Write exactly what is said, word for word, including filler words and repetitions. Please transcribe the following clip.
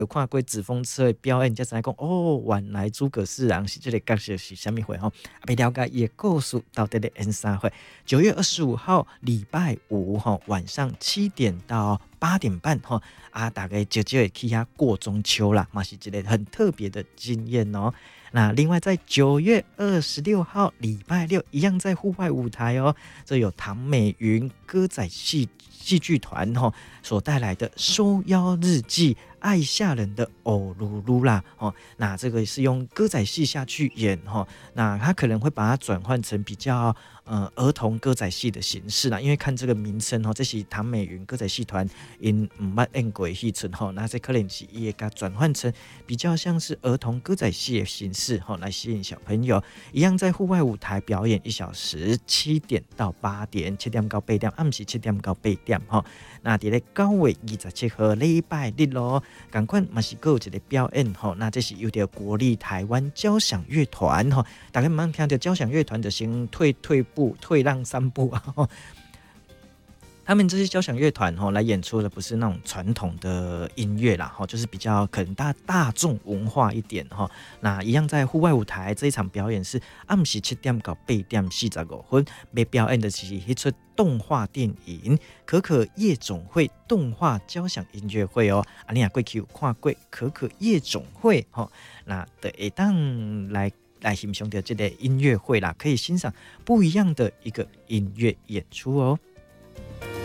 有看过纸风车的表演，才知影讲哦，原来诸葛四郎是这个角色是什么会吼？要了解伊的故事到底咧演啥会？九月二十五号礼拜五吼，晚上七点到八点半吼，啊，大概就就会去遐过中秋啦，嘛是一个很特别的经验哦。那另外在九月二十六号礼拜六一样在户外舞台哦，这有唐美云歌仔戏戏剧团吼所带来的收腰日记。爱吓人的欧噜噜啦，哦，那这个是用歌仔戏下去演哈，那他可能会把它转换成比较呃儿童歌仔戏的形式啦，因为看这个名称哈，这是唐美云歌仔戏团因唔捌演过的戏村哈，那这可能是也给它转换成比较像是儿童歌仔戏的形式哈，来吸引小朋友，一样在户外舞台表演一小时，七点到八点，七点到八点，暗时七点到八点哈。那伫咧九月二十七号礼拜日咯，赶快嘛是有一个表演吼，那这是由着国立台湾交响乐团吼，大家唔通听到交响乐团就先退退步，退让三步啊。他们这些交响乐团吼来演出的不是那种传统的音乐啦，吼，就是比较可能大大众文化一点吼。那一样在户外舞台这一场表演是暗时七点到八点四十五分，要表演的是一出动画电影《可可夜总会》动画交响音乐会哦。啊，你也过去有看过《可可夜总会》吼，那就会当来来欣赏到这个音乐会啦，可以欣赏不一样的一个音乐演出哦。